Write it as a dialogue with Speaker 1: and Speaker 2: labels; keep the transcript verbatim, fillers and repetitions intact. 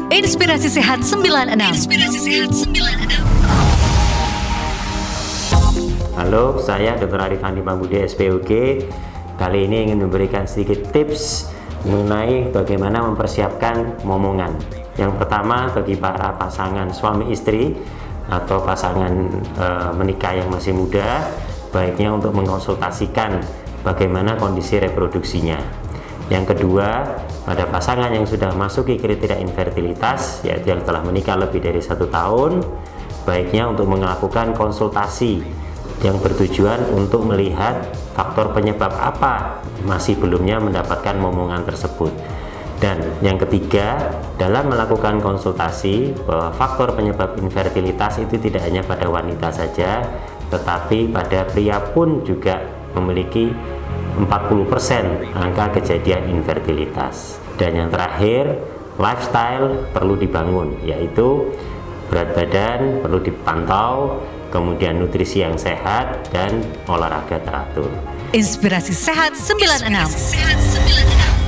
Speaker 1: Inspirasi Sehat sembilan enam. Inspirasi Sehat sembilan enam.
Speaker 2: Halo, saya dokter Arif Andi Pambudi S P O G. Kali ini ingin memberikan sedikit tips mengenai bagaimana mempersiapkan momongan. Yang pertama, bagi para pasangan suami istri atau pasangan e, menikah yang masih muda, baiknya untuk mengkonsultasikan bagaimana kondisi reproduksinya. Yang kedua, pada pasangan yang sudah masuki kriteria infertilitas, yaitu yang telah menikah lebih dari satu tahun, baiknya untuk melakukan konsultasi yang bertujuan untuk melihat faktor penyebab apa masih belumnya mendapatkan momongan tersebut. Dan yang ketiga, dalam melakukan konsultasi bahwa faktor penyebab infertilitas itu tidak hanya pada wanita saja, tetapi pada pria pun juga memiliki empat puluh persen angka kejadian infertilitas. Dan yang terakhir, lifestyle perlu dibangun, yaitu berat badan perlu dipantau, kemudian nutrisi yang sehat dan olahraga teratur.
Speaker 1: Inspirasi Sehat sembilan enam. Inspirasi Sehat sembilan enam.